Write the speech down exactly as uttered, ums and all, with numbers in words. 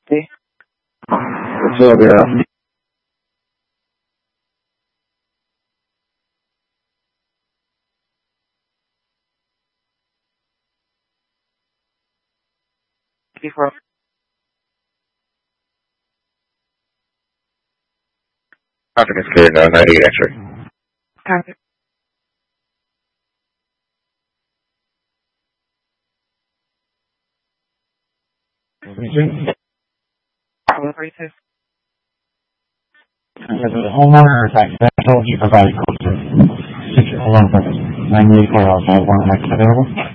Hey. What's up, yeah? Before. Traffic is clear now, ninety-eight X-ray. Traffic. one thirty-two. Is it a homeowner or tax? I told you provided code to six eleven ninety-eight four outside one next available.